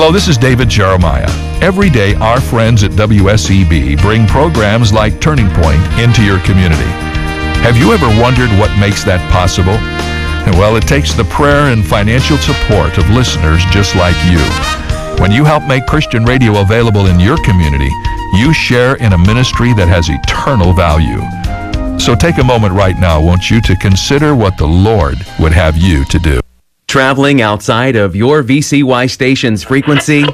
Hello, this is David Jeremiah. Every day, our friends at WSEB bring programs like Turning Point into your community. Have you ever wondered what makes that possible? Well, it takes the prayer and financial support of listeners just like you. When you help make Christian radio available in your community, you share in a ministry that has eternal value. So take a moment right now, won't you, to consider what the Lord would have you to do. Traveling outside of your VCY station's frequency?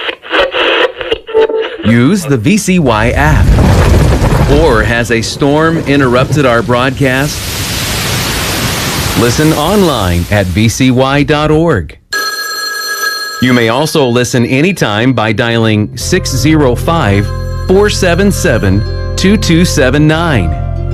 Use the VCY app. Or has a storm interrupted our broadcast? Listen online at vcy.org. You may also listen anytime by dialing 605-477-2279.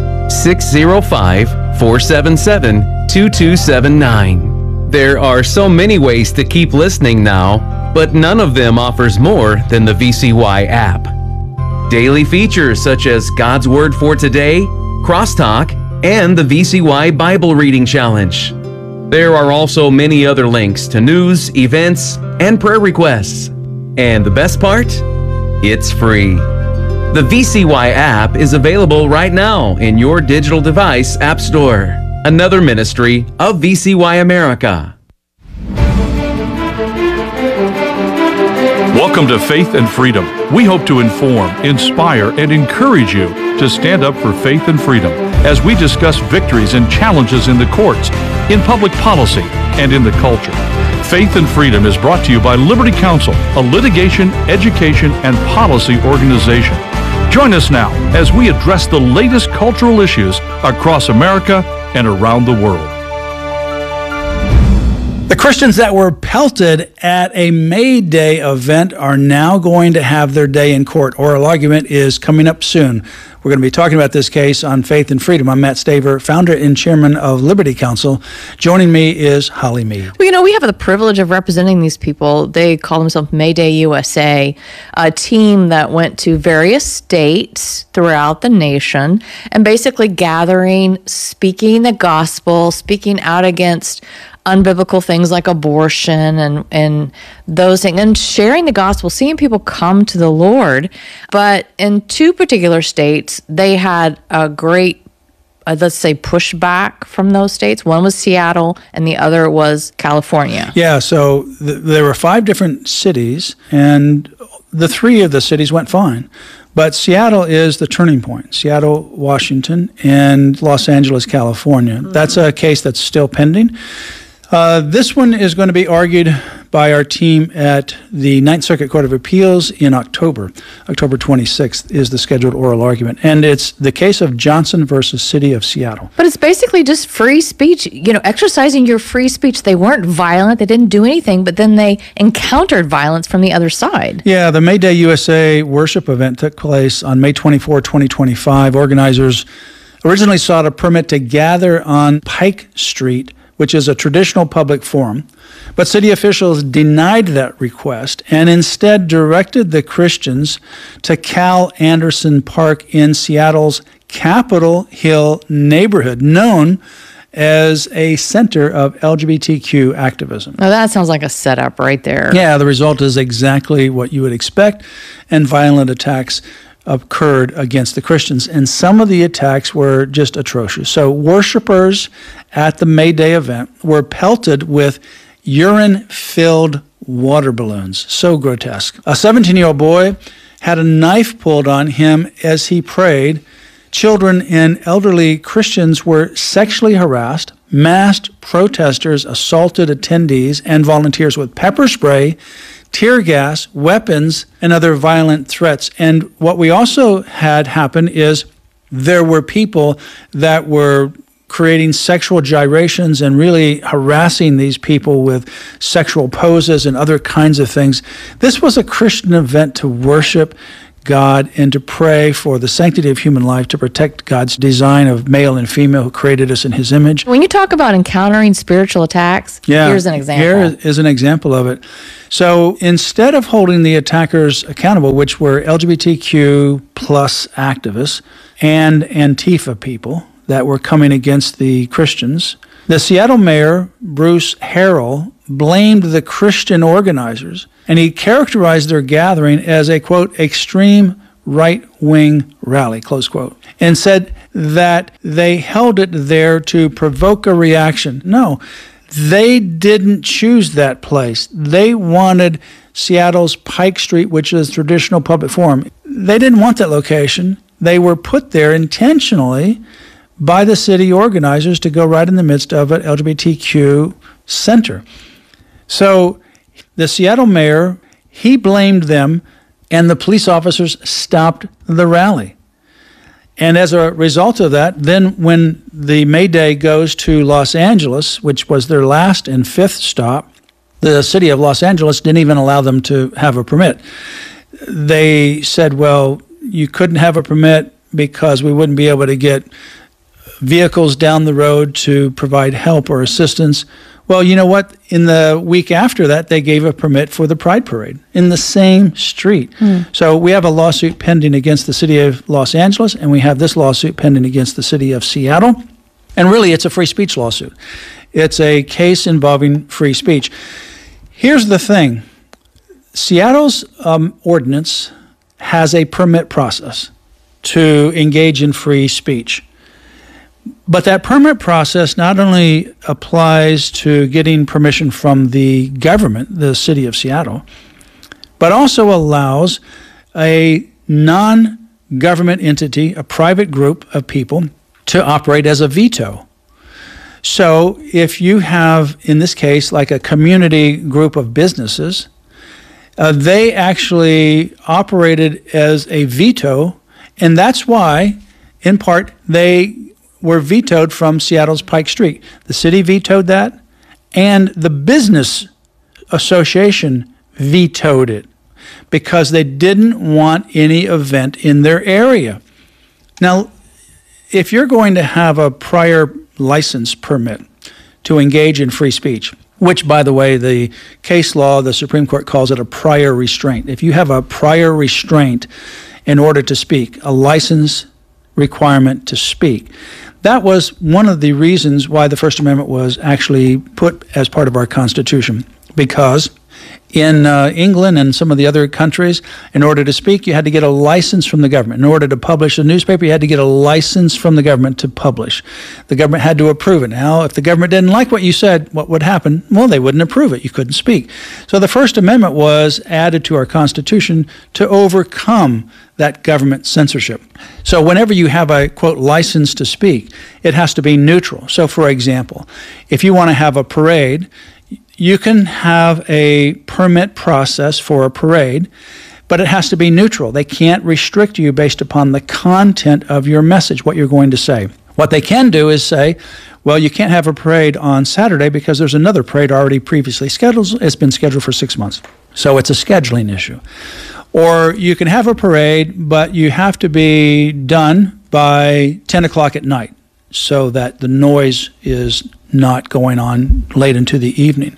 605-477-2279. There are so many ways to keep listening now, but none of them offers more than the VCY app. Daily features such as God's Word for Today, Crosstalk, and the VCY Bible Reading Challenge. There are also many other links to news, events, and prayer requests. And the best part? It's free. The VCY app is available right now in your digital device app store. Another ministry of VCY America. Welcome to Faith and Freedom. We hope to inform, inspire, and encourage you to stand up for faith and freedom as we discuss victories and challenges in the courts, in public policy, and in the culture. Faith and Freedom is brought to you by Liberty Counsel, a litigation, education, and policy organization. Join us now as we address the latest cultural issues across America and around the world. The Christians that were pelted at a May Day event are now going to have their day in court. Oral argument is coming up soon. We're going to be talking about this case on Faith and Freedom. I'm Matt Staver, founder and chairman of Liberty Counsel. Joining me is Holly Mead. Well, we have the privilege of representing these people. They call themselves May Day USA, a team that went to various states throughout the nation and basically gathering, speaking the gospel, speaking out against unbiblical things like abortion and those things, and sharing the gospel, seeing people come to the Lord. But in two particular states, they had a great, let's say, pushback from those states. One was Seattle, and the other was California. Yeah, so there were 5 different cities, and the 3 of the cities went fine. But Seattle is the turning point. Seattle, Washington, and Los Angeles, California. Mm-hmm. That's a case that's still pending. This one is going to be argued by our team at the Ninth Circuit Court of Appeals in October. October 26th is the scheduled oral argument. And it's the case of Johnson versus City of Seattle. But it's basically just free speech, exercising your free speech. They weren't violent. They didn't do anything, but then they encountered violence from the other side. Yeah, the May Day USA worship event took place on May 24, 2025. Organizers originally sought a permit to gather on Pike Street, which is a traditional public forum. But city officials denied that request and instead directed the Christians to Cal Anderson Park in Seattle's Capitol Hill neighborhood, known as a center of LGBTQ activism. Now that sounds like a setup right there. Yeah, the result is exactly what you would expect, and violent attacks occurred against the Christians, and some of the attacks were just atrocious. So worshipers at the May Day event were pelted with urine-filled water balloons. So grotesque. A 17-year-old boy had a knife pulled on him as he prayed. Children and elderly Christians were sexually harassed. Masked protesters assaulted attendees and volunteers with pepper spray, tear gas, weapons, and other violent threats. And what we also had happen is there were people that were creating sexual gyrations and really harassing these people with sexual poses and other kinds of things. This was a Christian event to worship God and to pray for the sanctity of human life, to protect God's design of male and female who created us in his image. When you talk about encountering spiritual attacks, here's an example. Here is an example of it. So instead of holding the attackers accountable, which were LGBTQ plus activists and Antifa people that were coming against the Christians, the Seattle mayor, Bruce Harrell, blamed the Christian organizers, and he characterized their gathering as a, quote, extreme right-wing rally, close quote, and said that they held it there to provoke a reaction. No, they didn't choose that place. They wanted Seattle's Pike Street, which is traditional public forum. They didn't want that location. They were put there intentionally by the city organizers to go right in the midst of an LGBTQ center. So the Seattle mayor, he blamed them, and the police officers stopped the rally. And as a result of that, then when the May Day goes to Los Angeles, which was their last and fifth stop, the city of Los Angeles didn't even allow them to have a permit. They said, well, you couldn't have a permit because we wouldn't be able to get vehicles down the road to provide help or assistance. Well, you know what? In the week after that, they gave a permit for the Pride Parade in the same street. So we have a lawsuit pending against the city of Los Angeles, and we have this lawsuit pending against the city of Seattle. And really, it's a free speech lawsuit. It's a case involving free speech. Here's the thing. Seattle's ordinance has a permit process to engage in free speech. But that permit process not only applies to getting permission from the government, the city of Seattle, but also allows a non-government entity, a private group of people, to operate as a veto. So if you have, in this case, like a community group of businesses, they actually operated as a veto, and that's why, in part, they were vetoed from Seattle's Pike Street. The city vetoed that, and the business association vetoed it because they didn't want any event in their area. Now, if you're going to have a prior license permit to engage in free speech, which, by the way, the case law, the Supreme Court calls it a prior restraint. If you have a prior restraint in order to speak, a license requirement to speak, that was one of the reasons why the First Amendment was actually put as part of our Constitution, because in England and some of the other countries, in order to speak, you had to get a license from the government. In order to publish a newspaper, you had to get a license from the government to publish. The government had to approve it. Now, if the government didn't like what you said, what would happen? Well, they wouldn't approve it. You couldn't speak. So the First Amendment was added to our Constitution to overcome that government censorship. So whenever you have a, quote, license to speak, it has to be neutral. So, for example, if you want to have a parade, you can have a permit process for a parade, but it has to be neutral. They can't restrict you based upon the content of your message, what you're going to say. What they can do is say, well, you can't have a parade on Saturday because there's another parade already previously scheduled. It's been scheduled for 6 months. So it's a scheduling issue. Or you can have a parade, but you have to be done by 10 o'clock at night so that the noise is not going on late into the evening.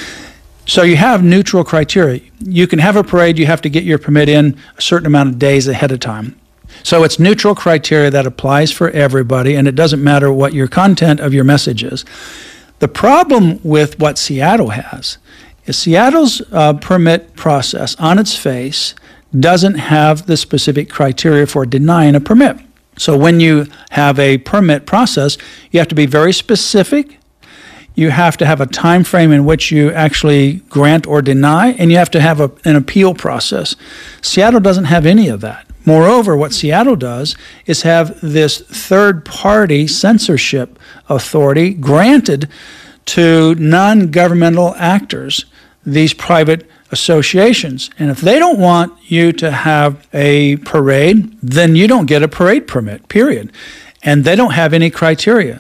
So you have neutral criteria. You can have a parade, you have to get your permit in a certain amount of days ahead of time. So it's neutral criteria that applies for everybody, and it doesn't matter what your content of your message is. The problem with what Seattle has is Seattle's permit process on its face doesn't have the specific criteria for denying a permit. So when you have a permit process, you have to be very specific. You have to have a time frame in which you actually grant or deny, and you have to have an appeal process. Seattle doesn't have any of that. Moreover, what Seattle does is have this third-party censorship authority granted to non-governmental actors, these private associations. And if they don't want you to have a parade, then you don't get a parade permit, period. And they don't have any criteria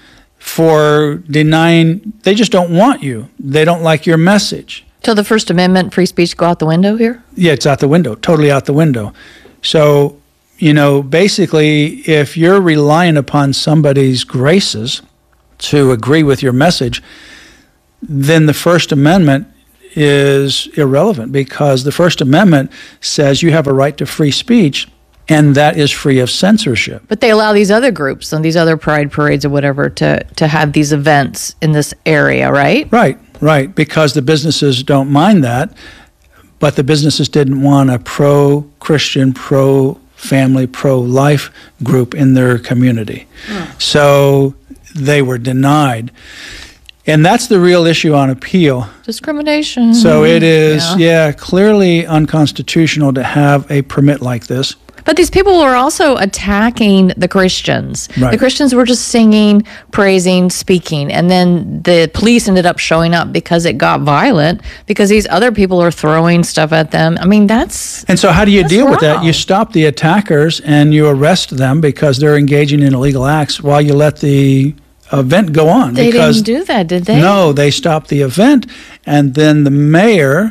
for denying. They just don't want you. They don't like your message. So the First Amendment, free speech, go out the window here? Yeah, it's out the window, totally out the window. So, basically, if you're relying upon somebody's graces to agree with your message, then the First Amendment is irrelevant, because the First Amendment says you have a right to free speech, and that is free of censorship. But they allow these other groups and these other pride parades or whatever to have these events in this area, right? Right. Right, because the businesses don't mind that, but the businesses didn't want a pro-Christian, pro-family, pro-life group in their community. So they were denied. And that's the real issue on appeal. Discrimination. So it is, clearly unconstitutional to have a permit like this. But these people were also attacking the Christians. Right. The Christians were just singing, praising, speaking. And then the police ended up showing up because it got violent, because these other people are throwing stuff at them. I mean, that's... And so how do you deal with that? wrong. You stop the attackers and you arrest them because they're engaging in illegal acts while you let the event go on. They because didn't do that, did they? No, they stopped the event, and then the mayor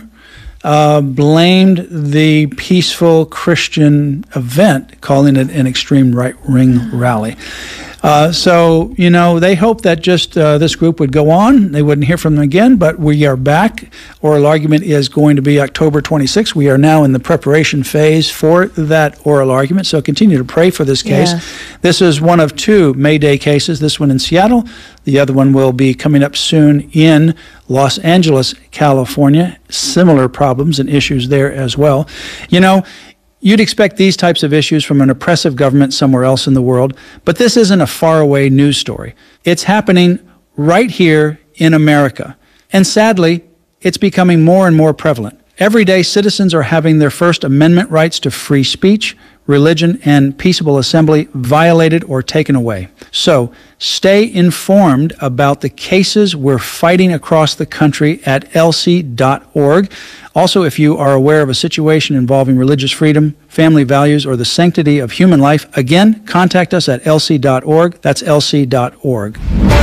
blamed the peaceful Christian event, calling it an extreme right-wing rally. So, they hope that just this group would go on. They wouldn't hear from them again, but we are back. Oral argument is going to be October 26th. We are now in the preparation phase for that oral argument, so continue to pray for this case. Yes. This is one of two May Day cases, this one in Seattle. The other one will be coming up soon in Los Angeles, California. Similar problems and issues there as well. You'd expect these types of issues from an oppressive government somewhere else in the world, but this isn't a faraway news story. It's happening right here in America. And sadly, it's becoming more and more prevalent. Every day, citizens are having their First Amendment rights to free speech, religion, and peaceable assembly violated or taken away. So, stay informed about the cases we're fighting across the country at lc.org. Also, if you are aware of a situation involving religious freedom, family values, or the sanctity of human life, again, contact us at lc.org. That's lc.org.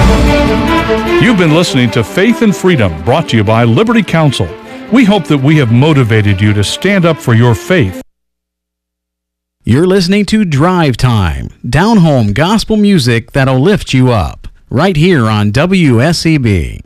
You've been listening to Faith and Freedom, brought to you by Liberty Counsel. We hope that we have motivated you to stand up for your faith. You're listening to Drive Time, down-home gospel music that'll lift you up, right here on WSEB.